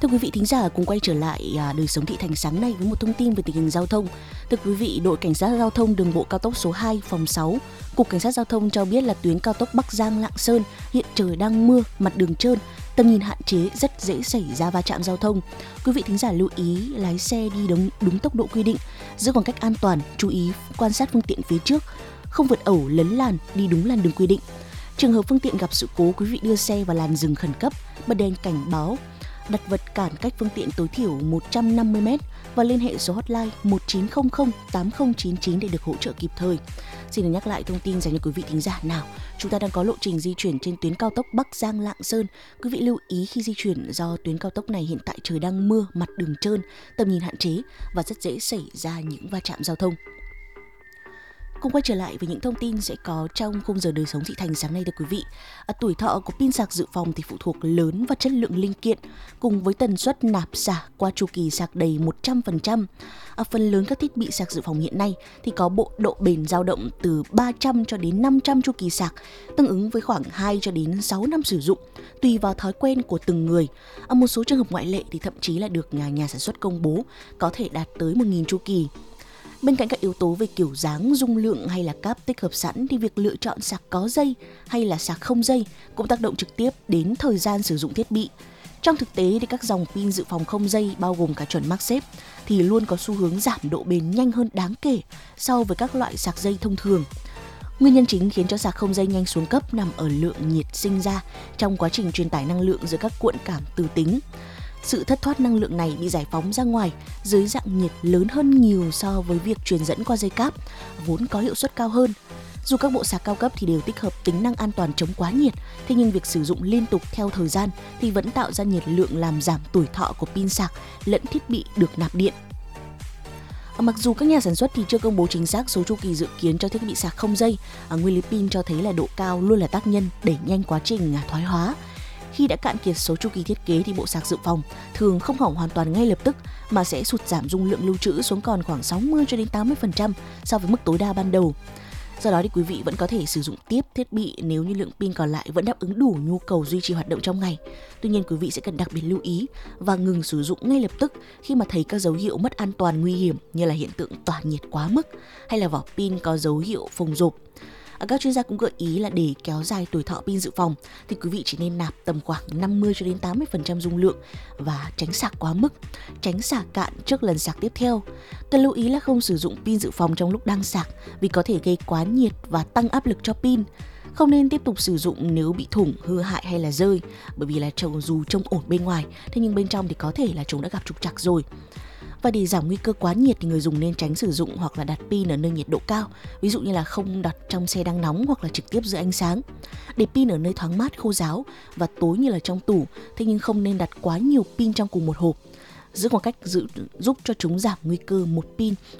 Thưa quý vị thính giả, cùng quay trở lại đời sống thị thành sáng nay với một thông tin về tình hình giao thông. Thưa quý vị, đội cảnh sát giao thông đường bộ cao tốc số 2 phòng 6, Cục Cảnh sát giao thông cho biết là tuyến cao tốc Bắc Giang Lạng Sơn hiện trời đang mưa, mặt đường trơn, tầm nhìn hạn chế, rất dễ xảy ra va chạm giao thông. Quý vị thính giả lưu ý lái xe đi đúng tốc độ quy định, giữ khoảng cách an toàn, chú ý quan sát phương tiện phía trước, không vượt ẩu lấn làn, đi đúng làn đường quy định. Trường hợp phương tiện gặp sự cố, quý vị đưa xe vào làn dừng khẩn cấp, bật đèn cảnh báo, đặt vật cản cách phương tiện tối thiểu 150m và liên hệ số hotline 1900 8099 để được hỗ trợ kịp thời. Xin được nhắc lại thông tin dành cho quý vị thính giả nào. Chúng ta đang có lộ trình di chuyển trên tuyến cao tốc Bắc Giang Lạng Sơn. Quý vị lưu ý khi di chuyển do tuyến cao tốc này hiện tại trời đang mưa, mặt đường trơn, tầm nhìn hạn chế và rất dễ xảy ra những va chạm giao thông. Cùng quay trở lại với những thông tin sẽ có trong khung giờ đời sống thị thành sáng nay thưa quý vị. Tuổi thọ của pin sạc dự phòng thì phụ thuộc lớn vào chất lượng linh kiện cùng với tần suất nạp xả qua chu kỳ sạc đầy 100%. Phần lớn các thiết bị sạc dự phòng hiện nay thì có bộ độ bền dao động từ 300 cho đến 500 chu kỳ sạc, tương ứng với khoảng 2 cho đến 6 năm sử dụng, tùy vào thói quen của từng người. Một số trường hợp ngoại lệ thì thậm chí là được nhà sản xuất công bố có thể đạt tới 1.000 chu kỳ. Bên cạnh các yếu tố về kiểu dáng, dung lượng hay là cáp tích hợp sẵn thì việc lựa chọn sạc có dây hay là sạc không dây cũng tác động trực tiếp đến thời gian sử dụng thiết bị. Trong thực tế thì các dòng pin dự phòng không dây bao gồm cả chuẩn MagSafe thì luôn có xu hướng giảm độ bền nhanh hơn đáng kể so với các loại sạc dây thông thường. Nguyên nhân chính khiến cho sạc không dây nhanh xuống cấp nằm ở lượng nhiệt sinh ra trong quá trình truyền tải năng lượng giữa các cuộn cảm từ tính. Sự thất thoát năng lượng này bị giải phóng ra ngoài dưới dạng nhiệt lớn hơn nhiều so với việc truyền dẫn qua dây cáp, vốn có hiệu suất cao hơn. Dù các bộ sạc cao cấp thì đều tích hợp tính năng an toàn chống quá nhiệt, thế nhưng việc sử dụng liên tục theo thời gian thì vẫn tạo ra nhiệt lượng làm giảm tuổi thọ của pin sạc lẫn thiết bị được nạp điện. Mặc dù các nhà sản xuất thì chưa công bố chính xác số chu kỳ dự kiến cho thiết bị sạc không dây, nguyên lý pin cho thấy là độ cao luôn là tác nhân đẩy nhanh quá trình thoái hóa. Khi đã cạn kiệt số chu kỳ thiết kế thì bộ sạc dự phòng thường không hỏng hoàn toàn ngay lập tức mà sẽ sụt giảm dung lượng lưu trữ xuống còn khoảng 60 cho đến 80% so với mức tối đa ban đầu. Do đó thì quý vị vẫn có thể sử dụng tiếp thiết bị nếu như lượng pin còn lại vẫn đáp ứng đủ nhu cầu duy trì hoạt động trong ngày. Tuy nhiên quý vị sẽ cần đặc biệt lưu ý và ngừng sử dụng ngay lập tức khi mà thấy các dấu hiệu mất an toàn nguy hiểm như là hiện tượng tỏa nhiệt quá mức hay là vỏ pin có dấu hiệu phồng rộp. Các chuyên gia cũng gợi ý là để kéo dài tuổi thọ pin dự phòng thì quý vị chỉ nên nạp tầm khoảng 50 cho đến 80% dung lượng và tránh sạc quá mức, tránh xả cạn trước lần sạc tiếp theo. Cần lưu ý là không sử dụng pin dự phòng trong lúc đang sạc vì có thể gây quá nhiệt và tăng áp lực cho pin. Không nên tiếp tục sử dụng nếu bị thủng, hư hại hay là rơi, bởi vì là dù trông ổn bên ngoài, thế nhưng bên trong thì có thể là chúng đã gặp trục trặc rồi. Và để giảm nguy cơ quá nhiệt thì người dùng nên tránh sử dụng hoặc là đặt pin ở nơi nhiệt độ cao, ví dụ như là không đặt trong xe đang nóng hoặc là trực tiếp dưới ánh sáng. Để pin ở nơi thoáng mát, khô ráo và tối như là trong tủ, thế nhưng không nên đặt quá nhiều pin trong cùng một hộp. Giữ khoảng cách giúp cho chúng giảm nguy cơ một pin